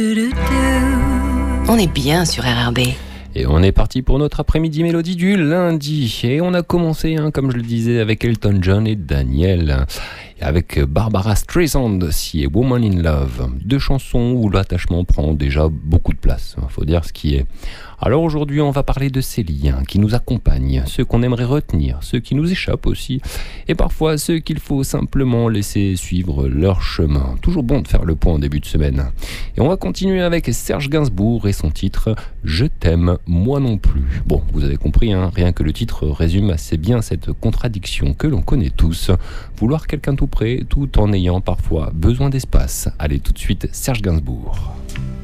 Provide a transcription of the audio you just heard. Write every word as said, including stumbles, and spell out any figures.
On est bien sur R R B. Et on est parti pour notre après-midi mélodie du lundi. Et on a commencé, hein, comme je le disais, avec Elton John et Daniel. Et avec Barbara Streisand, si est Woman in Love. Deux chansons où l'attachement prend déjà beaucoup de place. Il faut dire ce qui est. Alors aujourd'hui, on va parler de ces liens qui nous accompagnent, ceux qu'on aimerait retenir, ceux qui nous échappent aussi, et parfois ceux qu'il faut simplement laisser suivre leur chemin. Toujours bon de faire le point en début de semaine. Et on va continuer avec Serge Gainsbourg et son titre « Je t'aime, moi non plus ». Bon, vous avez compris, hein, rien que le titre résume assez bien cette contradiction que l'on connaît tous. Vouloir quelqu'un tout près, tout en ayant parfois besoin d'espace. Allez, tout de suite, Serge Gainsbourg.